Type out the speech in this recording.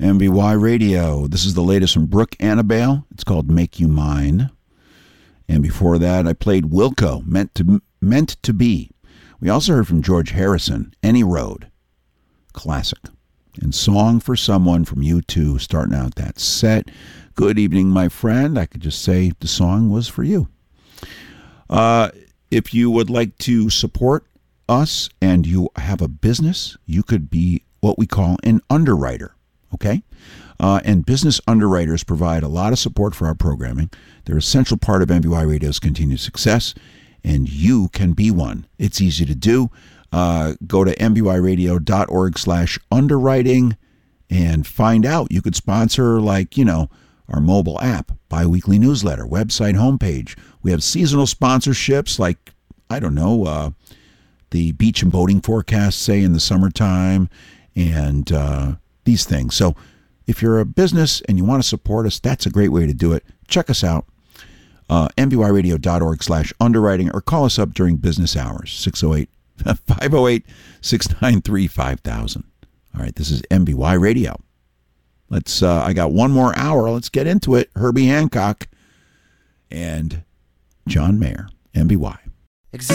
MBY Radio. This is the latest from Brooke Annabelle. It's called Make You Mine. And before that, I played Wilco, Meant to Be. We also heard from George Harrison, Any Road. Classic. And Song for Someone from U2, starting out that set. Good evening, my friend. I could just say the song was for you. If you would like to support us and you have a business, you could be what we call an underwriter, okay? And business underwriters provide a lot of support for our programming. They're an essential part of MBY Radio's continued success, and you can be one. It's easy to do. Go to mbyradio.org/underwriting and find out. You could sponsor, our mobile app, biweekly newsletter, website homepage. We have seasonal sponsorships like, the beach and boating forecast, say, in the summertime, and these things. So if you're a business and you want to support us, that's a great way to do it. Check us out, mbyradio.org/underwriting, or call us up during business hours, 508-693-5000. All right, this is MBY Radio. I got one more hour. Let's get into it. Herbie Hancock and John Mayer, MBY.